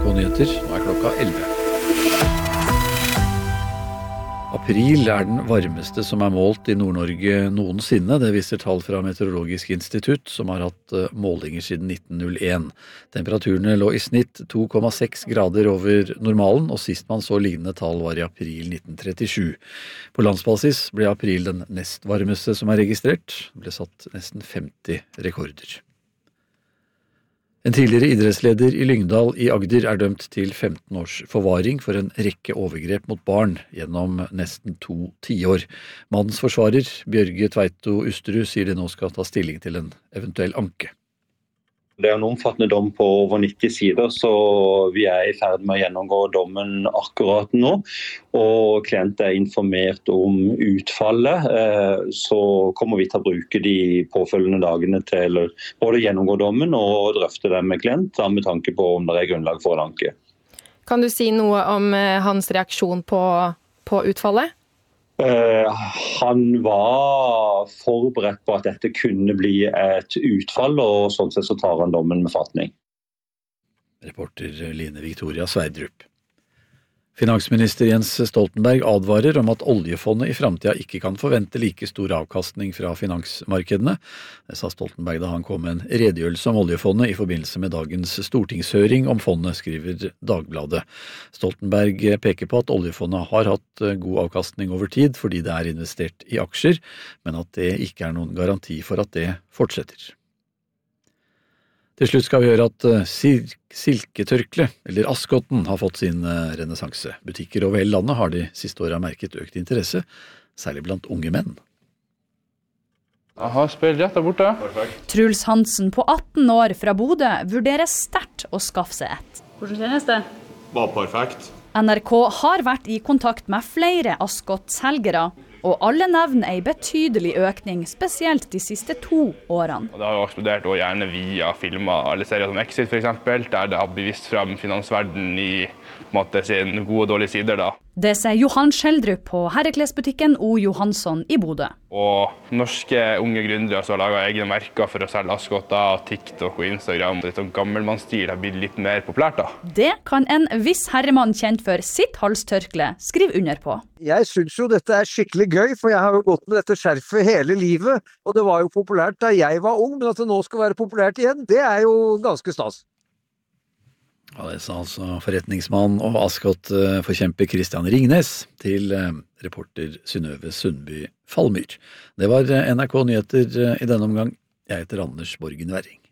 NRK Nyheter. Nå klokka 11. April den varmeste som målt i Nord-Norge noensinne. Det viser tall fra Meteorologisk institutt, som har hatt målinger siden 1901. Temperaturene lå i snitt 2,6 grader over normalen, og sist man så lignende tall var i april 1937. På landsbasis ble april den nest varmeste som registrert. Det ble satt nesten 50 rekorder. En tidligere idrettsleder i Lyngdal i Agder dømt til 15 års forvaring for en rekke overgrep mot barn gjennom nesten 2 tiår. Mannens forsvarer, Bjørge Tveito Usterud, sier de nå skal ta stilling til en eventuell anke. Det en omfattende dom på over 90 sider, så vi i ferd med å gjennomgå dommen akkurat nå. Og klient informert om utfallet, så kommer vi til å bruke de påfølgende dagene til både gjennomgå dommen og drøfte den med klient, med tanke på om det grunnlag for en anke. Kan du si noe om hans reaksjon på utfallet? Han var forberedt på at dette kunne bli et utfall, og sånn sett så tar han dommen med fatning. Reporter Line Victoria Sverdrup. Finansminister Jens Stoltenberg advarer om at oljefondet i fremtiden ikke kan forvente like stor avkastning fra finansmarkedene. Det sa Stoltenberg da han kom med en redegjørelse om oljefondet i forbindelse med dagens stortingshøring om fondet, skriver Dagbladet. Stoltenberg peker på at oljefondet har hatt god avkastning over tid fordi det investert i aksjer, men at det ikke noen garanti for at det fortsetter. Til slutt skal vi høre at silketørkle, eller askotten, har fått sin renessanse. Butikker over hele landet har de siste årene merket økt interesse, særlig blant unge menn. Jeg har spilt rett der borte. Perfekt. Truls Hansen på 18 år fra Bodø vurderer sterkt å skaffe seg et. Hvordan kjennes det? Var perfekt. NRK har vært i kontakt med flere askott-selgere, og alle nevner en betydelig økning, spesielt de siste 2 årene. Det har jo eksplodert og gjerne via filmer, alle serier som Exit for eksempel, der det har bevist frem finansverdenen i sin gode og dårlige sider da. Det sier Johan Skjeldrup på herreklesbutikken O. Johansson i Bodø. Og norske unge gründere som har laget egne merker for å selge askotter, TikTok og Instagram. Litt sånn gammelmannsstil har blitt litt mer populært da. Det kan en viss herremann kjent for sitt halstørkle skrive under på. Jeg synes jo dette skikkelig gøy, for jeg har jo gått med dette skjerfet hele livet, og det var jo populært da jeg var ung, men at det nå skal være populært igjen, det jo ganske stas. Ja, det sa altså forretningsmann og askott-forkjemper Christian Ringnes til reporter Synnøve Sundby Fallmyr. Det var NRK Nyheter i denne omgang. Jeg heter Anders Borgen Werring.